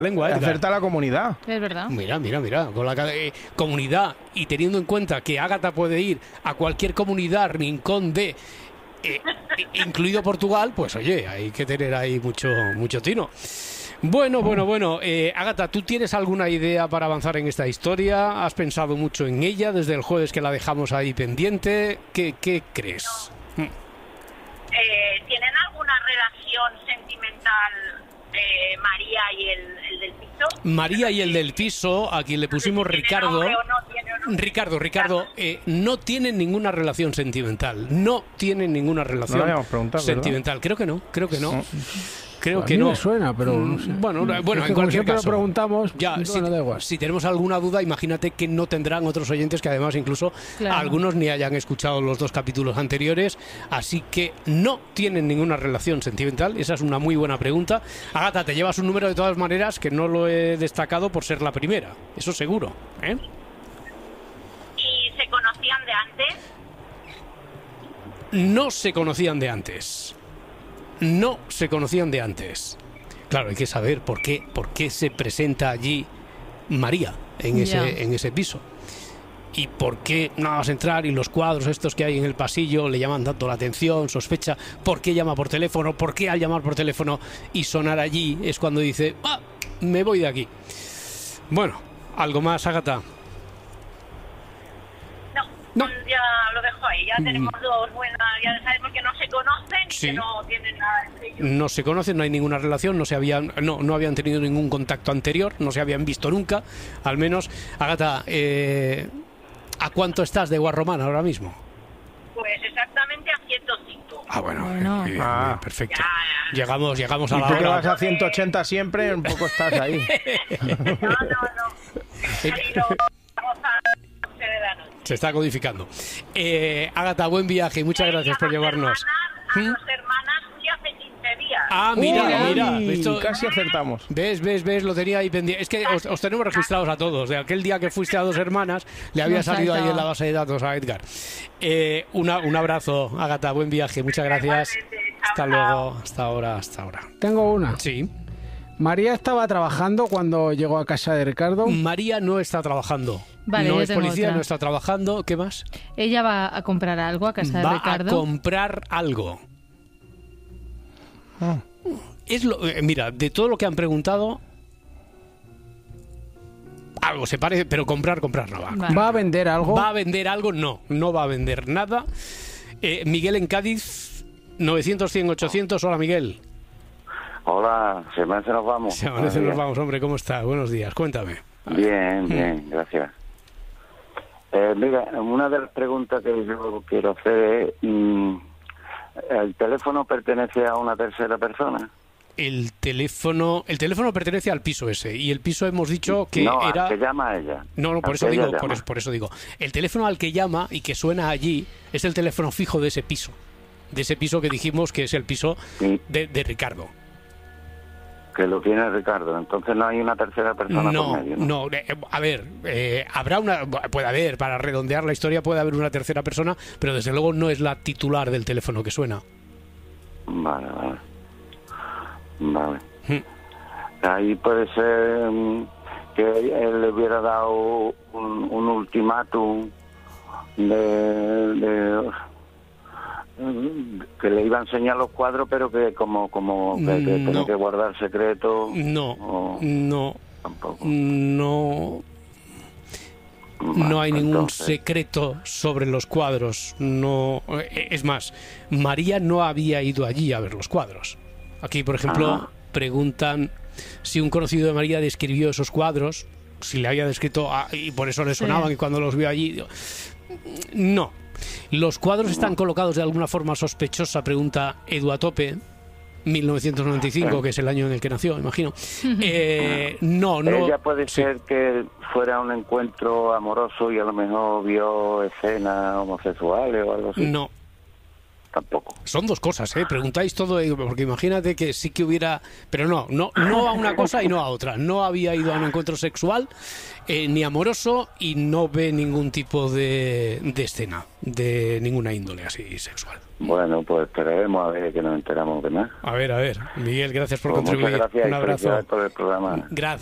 lengua, Edgar. Acerta a la comunidad. Es verdad. Mira, con la comunidad, y teniendo en cuenta que Ágata puede ir a cualquier comunidad, rincón de, incluido Portugal, pues oye, hay que tener ahí mucho tino. Bueno, Ágata, ¿tú tienes alguna idea para avanzar en esta historia? ¿Has pensado mucho en ella desde el jueves que la dejamos ahí pendiente? ¿Qué crees? ¿Tienen alguna relación sentimental María y el del piso? María y el del piso, a quien le pusimos Ricardo. Ricardo, no tienen ninguna relación sentimental. No tienen ninguna relación sentimental. ¿Verdad? Creo que no. Creo A que mí no. me suena, pero no sé. Bueno, Es que en cualquier caso. lo preguntamos, Ya, bueno, da igual. si tenemos alguna duda, imagínate que no tendrán otros oyentes que además incluso algunos ni hayan escuchado los 2 capítulos anteriores, así que no tienen ninguna relación sentimental. Esa es una muy buena pregunta. Ágata, te llevas un número de todas maneras que no lo he destacado por ser la primera, eso seguro, ¿eh? ¿Y se conocían de antes? No se conocían de antes. No se conocían de antes. Claro, hay que saber por qué se presenta allí María en ese piso. Y por qué nada más entrar y los cuadros estos que hay en el pasillo le llaman tanto la atención, sospecha, por qué llama por teléfono, por qué al llamar por teléfono y sonar allí es cuando dice, me voy de aquí. Bueno, ¿algo más, Ágata? No, ya lo dejo ahí. Ya tenemos 2 buenas, ya sabemos que no se conocen y que no tienen nada entre ellos. No se conocen, no hay ninguna relación, no habían tenido ningún contacto anterior, no se habían visto nunca, al menos. Ágata, ¿a cuánto estás de Guarromán ahora mismo? Pues exactamente a 105. Bueno. Perfecto. Ya. Llegamos a la Y tú que hora. vas a 180 siempre, un poco estás ahí. No. Vamos a 11 de la noche. Se está codificando. Ágata, buen viaje y muchas gracias por llevarnos. A las hermanas fui hace 15 días. Mira. Esto, Casi acertamos. ¿Ves? Lo tenía ahí pendiente. Es que os tenemos registrados a todos. De aquel día que fuiste a 2 hermanas, le había salido ahí en la base de datos a Edgar. Un abrazo, Ágata, buen viaje, muchas gracias. Hasta luego, hasta ahora. Tengo una. Sí. María estaba trabajando cuando llegó a casa de Ricardo. María no está trabajando. Vale, no yo es tengo policía, otra. no está trabajando. ¿Qué más? Ella va a comprar algo a casa de Va Ricardo. a comprar algo. Mira, de todo lo que han preguntado, algo se parece, pero comprar no va. Vale. ¿Va a vender algo? ¿Va a vender algo? No va a vender nada. Miguel en Cádiz, 900-100-800. Hola, Miguel. Hola, se amanece nos vamos. Se amanece nos vamos, hombre, ¿cómo estás? Buenos días, cuéntame. Bien, gracias. Mira, una de las preguntas que yo quiero hacer es, ¿el teléfono pertenece a una tercera persona? El teléfono pertenece al piso ese, y el piso hemos dicho que no, era... al que llama a ella. No, por Al eso que ella digo, llama. por eso digo. El teléfono al que llama y que suena allí es el teléfono fijo de ese piso. De ese piso que dijimos que es el piso Sí. de Ricardo. Que lo tiene Ricardo, entonces no hay una tercera persona por medio, ¿no? A ver, puede haber, para redondear la historia puede haber una tercera persona, pero desde luego no es la titular del teléfono que suena. Vale. Ahí puede ser que él le hubiera dado un ultimátum que le iba a enseñar los cuadros, pero que como que tenía que guardar secreto. No. Tampoco. No hay ningún secreto sobre los cuadros. No, es más, María no había ido allí a ver los cuadros. Aquí, por ejemplo, preguntan si un conocido de María describió esos cuadros, si le había descrito y por eso le sonaban y cuando los vio allí. No. ¿Los cuadros están colocados de alguna forma sospechosa? Pregunta Edu a tope. 1995, que es el año en el que nació, imagino. No. Ella puede ser que fuera un encuentro amoroso y a lo mejor vio escenas homosexuales o algo así. No. tampoco. Son dos cosas, ¿eh? Preguntáis todo, porque imagínate que sí que hubiera... Pero no a una cosa y no a otra. No había ido a un encuentro sexual, ni amoroso, y no ve ningún tipo de escena, de ninguna índole así sexual. Bueno, pues esperaremos a ver que nos enteramos de más. A ver. Miguel, gracias por Pues contribuir. muchas gracias Un y abrazo. felicidades por el programa. Gracias.